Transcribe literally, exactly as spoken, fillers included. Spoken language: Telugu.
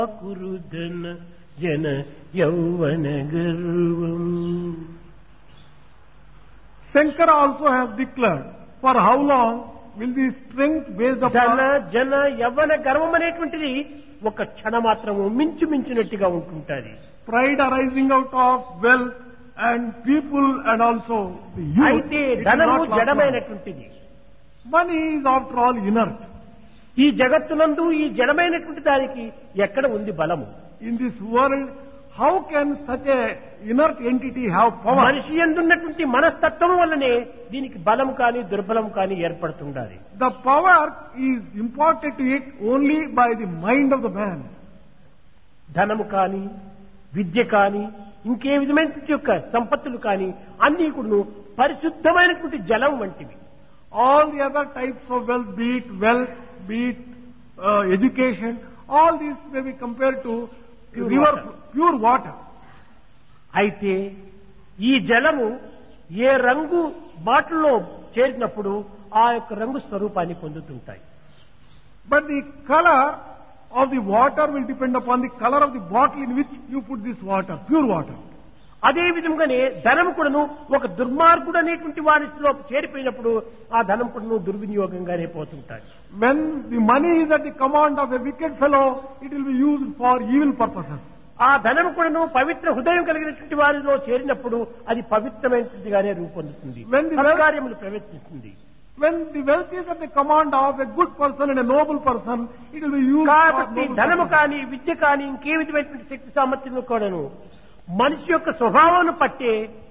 కురుదన జన యౌవన గర్వం. Shankara also has declared, for how long will the strength based ధన upon జన యవ్వన గర్వం అనేటువంటిది ఒక క్షణ మాత్రము మించు మించినట్టుగా ఉంటుంటది. pride arising out of wealth and people and also the youth, అయితే it will ధనము not last long. జడమైనటువంటిది. Money is after all inert. ఈ జగత్తునందు ఈ జడమైనటువంటి దానికి ఎక్కడ ఉంది బలము? In this world, how can such a inert entity have power? మనిషి యందున్నటువంటి మనస్తత్వం వల్లనే దీనికి బలం కానీ దుర్బలం కానీ ఏర్పడుతుండాలి. The power is imparted to it only by the mind of the man. ధనము కానీ విద్య కానీ ఇంకే విధమైనటువంటి యొక్క సంపత్తులు కానీ అన్ని కూడా పరిశుద్ధమైనటువంటి జలం వంటివి. All the other types of wealth, be it wealth, be it uh, education, all these may be compared to Pure river, water. pure water. అయితే ఈ జలము ఏ రంగు బాటిల్లో చేరినప్పుడు ఆ యొక్క రంగు స్వరూపాన్ని పొందుతుంటాయి. But the color of the water will depend upon the color of the bottle in which you put this water, pure water. అదే విధంగానే ధనము కూడాను ఒక దుర్మార్గుడు అనేటువంటి వారిలో చేరిపోయినప్పుడు ఆ ధనం కూడాను దుర్వినియోగంగానే పోతుంటాయి. When the money is at the command of a wicked fellow, it will be used for evil purposes. ఆ ధనము కూడాను పవిత్ర హృదయం కలిగినటువంటి వారిలో చేరినప్పుడు అది పవిత్రమైనదిగానే రూపొందుతుంది. When the wealth- కార్యములు ప్రవేశిస్తుంది. When the wealth is at the command of a good person and a noble person, it will be used for కాబట్టి noble ధనము purposes. కానీ విద్య కానీ ఇంకే విధమైనటువంటి శక్తి సామర్థ్యం కూడాను మనిషి యొక్క స్వభావాన్ని పట్టే